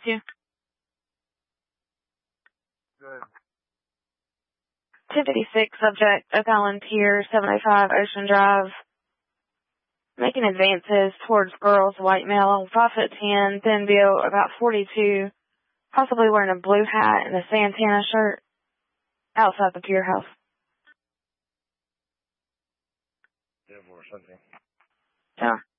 you? Good. 256, subject, Oak Island Pier, 705 Ocean Drive. Making advances towards girls, white male, 5'10", thin build, about 42, possibly wearing a blue hat and a Santana shirt, outside the pier house. Yeah, or something. Yeah.